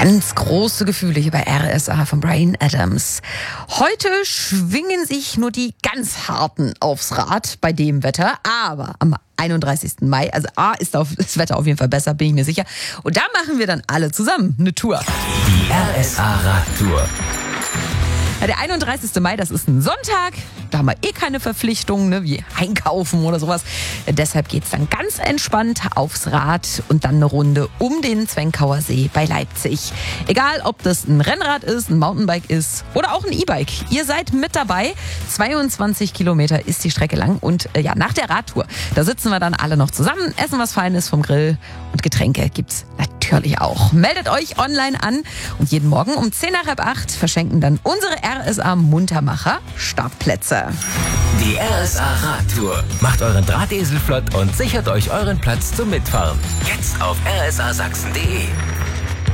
Ganz große Gefühle hier bei RSA von Bryan Adams. Heute schwingen sich nur die ganz Harten aufs Rad bei dem Wetter, aber am 31. Mai, also A, ist das Wetter auf jeden Fall besser, bin ich mir sicher. Und da machen wir dann alle zusammen eine Tour. Die RSA-Radtour. Ja, der 31. Mai, das ist ein Sonntag. Da haben wir keine Verpflichtungen, ne, wie einkaufen oder sowas. Deshalb geht's dann ganz entspannt aufs Rad und dann eine Runde um den Zwenkauer See bei Leipzig. Egal, ob das ein Rennrad ist, ein Mountainbike ist oder auch ein E-Bike. Ihr seid mit dabei. 22 Kilometer ist die Strecke lang. Und nach der Radtour, da sitzen wir dann alle noch zusammen, essen was Feines vom Grill und Getränke gibt's natürlich auch. Meldet euch online an und jeden Morgen um 7:50 verschenken dann unsere RSA-Muntermacher Startplätze. Die RSA-Radtour. Macht euren Drahtesel flott und sichert euch euren Platz zum Mitfahren. Jetzt auf rsasachsen.de.